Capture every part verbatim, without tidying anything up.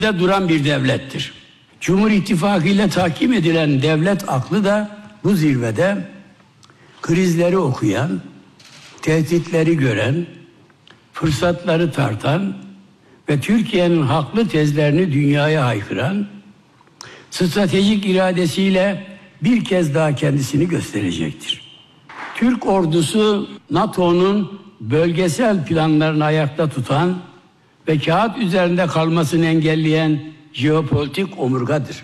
duran bir devlettir. Cumhur İttifakı ile tahkim edilen devlet aklı da bu zirvede krizleri okuyan, tehditleri gören, fırsatları tartan ve Türkiye'nin haklı tezlerini dünyaya haykıran, stratejik iradesiyle bir kez daha kendisini gösterecektir. Türk ordusu NATO'nun bölgesel planlarını ayakta tutan ve kağıt üzerinde kalmasını engelleyen jeopolitik omurgadır.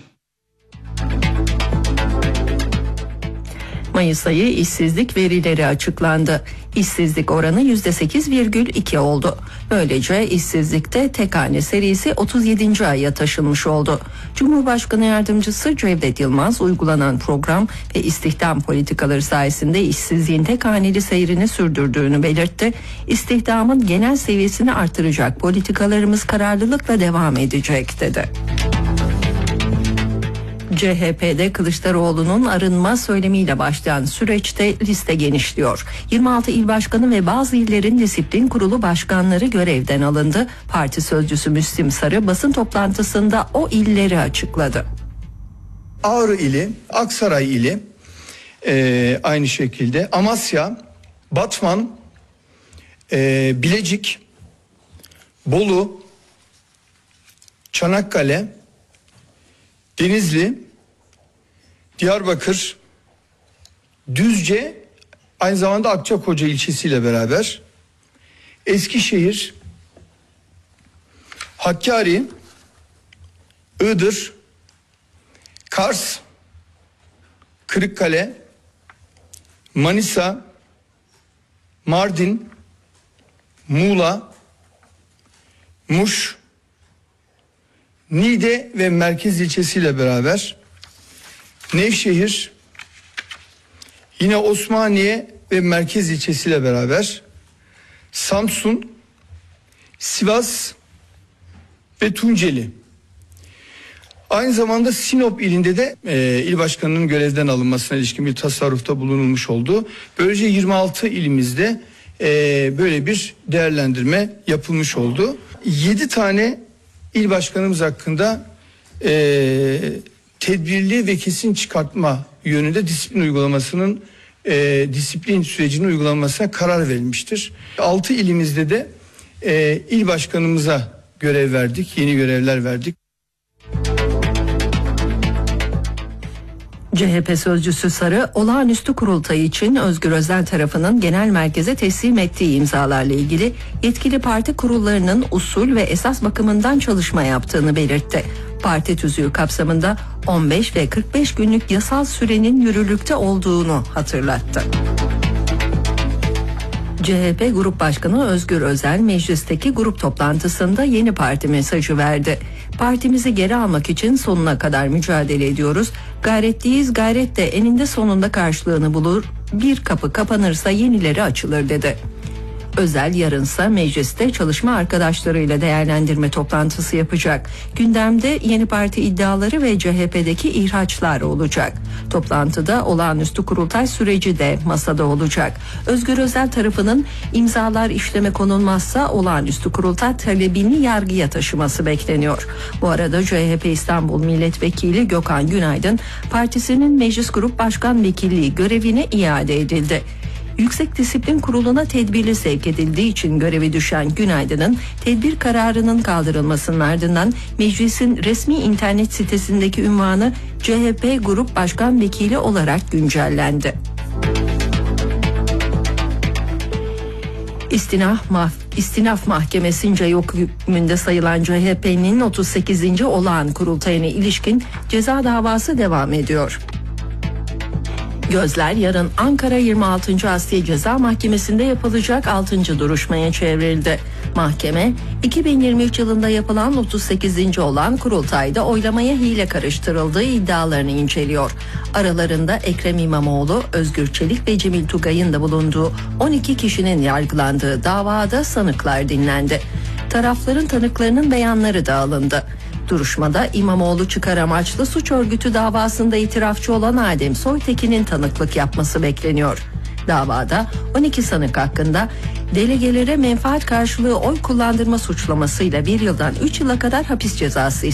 Mayıs ayı işsizlik verileri açıklandı. İşsizlik oranı yüzde sekiz virgül iki oldu. Böylece işsizlikte tek hane serisi otuz yedinci aya taşınmış oldu. Cumhurbaşkanı Yardımcısı Cevdet Yılmaz uygulanan program ve istihdam politikaları sayesinde işsizliğin tek haneli seyrini sürdürdüğünü belirtti. İstihdamın genel seviyesini artıracak politikalarımız kararlılıkla devam edecek dedi. C H P'de Kılıçdaroğlu'nun arınma söylemiyle başlayan süreçte liste genişliyor. yirmi altı il başkanı ve bazı illerin disiplin kurulu başkanları görevden alındı. Parti sözcüsü Müslim Sarı basın toplantısında o illeri açıkladı. Ağrı ili, Aksaray ili, e, aynı şekilde Amasya, Batman, e, Bilecik, Bolu, Çanakkale, Denizli, Diyarbakır, Düzce, aynı zamanda Akçakoca ilçesiyle beraber, Eskişehir, Hakkari, Iğdır, Kars, Kırıkkale, Manisa, Mardin, Muğla, Muş, Niğde ve merkez ilçesiyle beraber Nevşehir, yine Osmaniye ve merkez ilçesiyle beraber Samsun, Sivas ve Tunceli. Aynı zamanda Sinop ilinde de e, il başkanının görevden alınmasına ilişkin bir tasarrufta bulunulmuş oldu. Böylece yirmi altı ilimizde e, böyle bir değerlendirme yapılmış oldu. yedi tane il başkanımız hakkında e, tedbirli ve kesin çıkartma yönünde disiplin uygulamasının e, disiplin sürecinin uygulanmasına karar verilmiştir. altı ilimizde de e, il başkanımıza görev verdik, yeni görevler verdik. C H P sözcüsü Sarı, olağanüstü kurultay için Özgür Özel tarafının genel merkeze teslim ettiği imzalarla ilgili yetkili parti kurullarının usul ve esas bakımından çalışma yaptığını belirtti. Parti tüzüğü kapsamında on beş ve kırk beş günlük yasal sürenin yürürlükte olduğunu hatırlattı. C H P Grup Başkanı Özgür Özel meclisteki grup toplantısında yeni parti mesajı verdi. Partimizi geri almak için sonuna kadar mücadele ediyoruz. Gayretliyiz, gayret de eninde sonunda karşılığını bulur. Bir kapı kapanırsa yenileri açılır dedi. Özel yarınsa mecliste çalışma arkadaşlarıyla değerlendirme toplantısı yapacak. Gündemde yeni parti iddiaları ve C H P'deki ihraçlar olacak. Toplantıda olağanüstü kurultay süreci de masada olacak. Özgür Özel tarafının imzalar işleme konulmazsa olağanüstü kurultay talebini yargıya taşıması bekleniyor. Bu arada C H P İstanbul Milletvekili Gökhan Günaydın partisinin Meclis Grup Başkan Vekilliği görevine iade edildi. Yüksek Disiplin Kurulu'na tedbirli sevk edildiği için görevi düşen Günaydın'ın tedbir kararının kaldırılmasının ardından meclisin resmi internet sitesindeki ünvanı C H P Grup Başkan Vekili olarak güncellendi. İstinaf, mah- İstinaf Mahkemesi'nce yok hükmünde sayılan C H P'nin otuz sekizinci olağan kurultayına ilişkin ceza davası devam ediyor. Gözler yarın Ankara yirmi altıncı Asliye Ceza Mahkemesi'nde yapılacak altıncı duruşmaya çevrildi. Mahkeme, iki bin yirmi üç yılında yapılan otuz sekizinci olan kurultayda oylamaya hile karıştırıldığı iddialarını inceliyor. Aralarında Ekrem İmamoğlu, Özgür Çelik ve Cemil Tugay'ın da bulunduğu on iki kişinin yargılandığı davada sanıklar dinlendi. Tarafların tanıklarının beyanları da alındı. Duruşmada İmamoğlu çıkar amaçlı suç örgütü davasında itirafçı olan Adem Soytekin'in tanıklık yapması bekleniyor. Davada on iki sanık hakkında delegelere menfaat karşılığı oy kullandırma suçlamasıyla bir yıldan üç yıla kadar hapis cezası